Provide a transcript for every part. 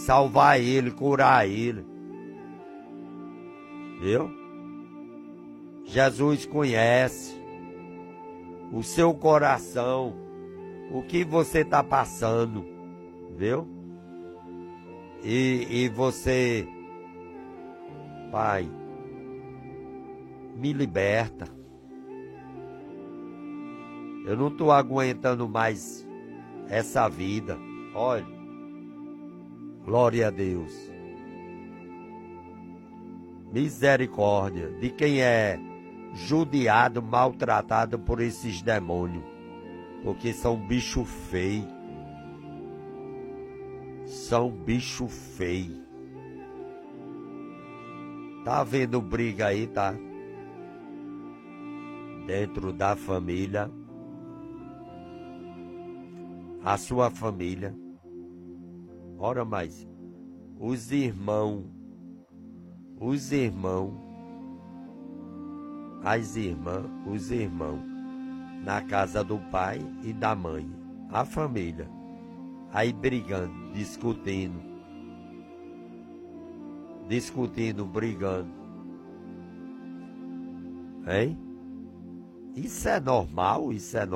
salvar ele, curar ele. Viu? Jesus conhece o seu coração, o que você está passando, viu? E você, Pai, me liberta. Eu não estou aguentando mais essa vida. Olha, glória a Deus. Misericórdia de quem é judiado, maltratado por esses demônios, porque são bicho feio. São bicho feio. Tá vendo briga aí, tá? Dentro da família. A sua família. Ora mais. Os irmãos, as irmãs, os irmãos, na casa do pai e da mãe, a família, aí brigando, discutindo, brigando, hein? Isso é normal,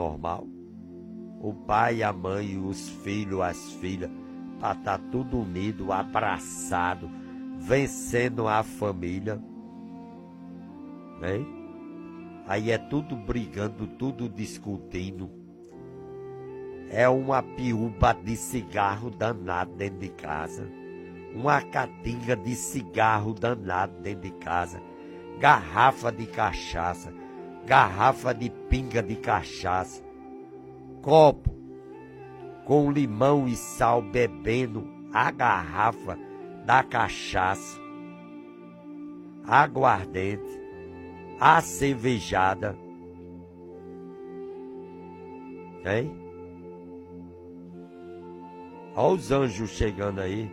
o pai, a mãe, os filhos, as filhas, para estar tudo unido, abraçado, vencendo a família, hein? Aí é tudo brigando, tudo discutindo. É uma piúba de cigarro danado dentro de casa. Uma catinga de cigarro danado dentro de casa. Garrafa de cachaça. Garrafa de pinga de cachaça. Copo com limão e sal bebendo a garrafa da cachaça. Aguardente. A cervejada. Hein? Olha os anjos chegando aí.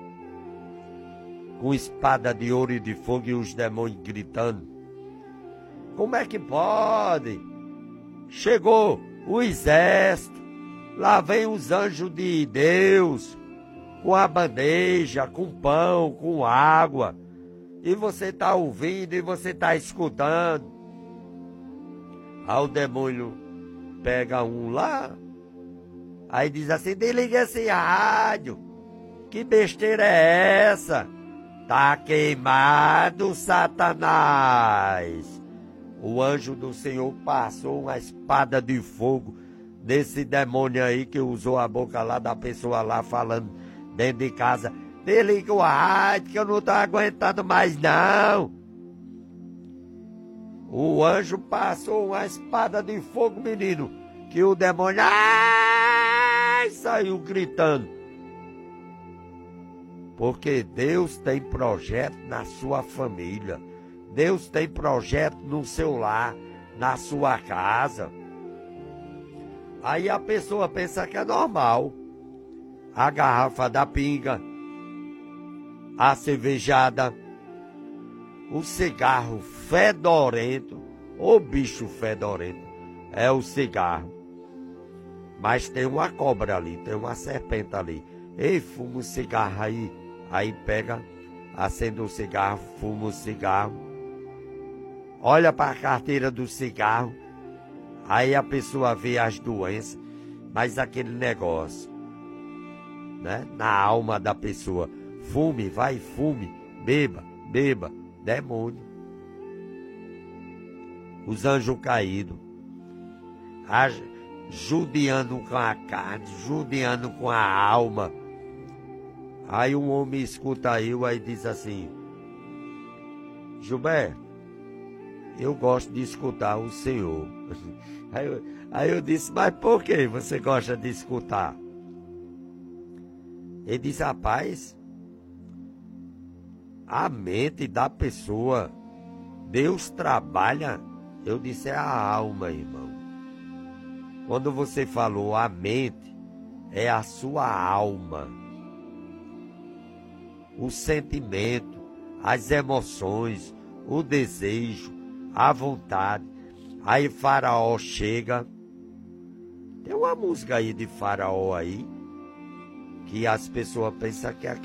Com espada de ouro e de fogo e os demônios gritando. Como é que pode? Chegou o exército. Lá vem os anjos de Deus. Com a bandeja, com pão, com água. E você está ouvindo e você está escutando. Aí o demônio pega um lá. Aí diz assim, desliga esse rádio. Que besteira é essa? Tá queimado, Satanás. O anjo do Senhor passou uma espada de fogo nesse demônio aí que usou a boca lá da pessoa lá falando dentro de casa. Desliga o rádio que eu não tô aguentando mais não. O anjo passou uma espada de fogo, menino, que o demônio saiu gritando. Porque Deus tem projeto na sua família. Deus tem projeto no seu lar, na sua casa. Aí a pessoa pensa que é normal. A garrafa da pinga, a cervejada, o cigarro fedorento, o bicho fedorento, é o cigarro. Mas tem uma cobra ali, tem uma serpente ali. Ei, fuma o cigarro aí. Aí pega, acende o cigarro, fuma o cigarro. Olha para a carteira do cigarro. Aí a pessoa vê as doenças, mas aquele negócio, né, na alma da pessoa. Fume, vai, fume, beba, beba, demônio. Os anjos caídos, judiando com a carne, judiando com a alma. Aí um homem escuta eu, aí diz assim, Gilberto, eu gosto de escutar o Senhor. Aí eu disse, mas por que você gosta de escutar? Ele disse, rapaz, a mente da pessoa, Deus trabalha. Eu disse, é a alma, irmão. Quando você falou a mente, é a sua alma. O sentimento, as emoções, o desejo, a vontade. Aí Faraó chega. Tem uma música aí de Faraó aí, que as pessoas pensam que é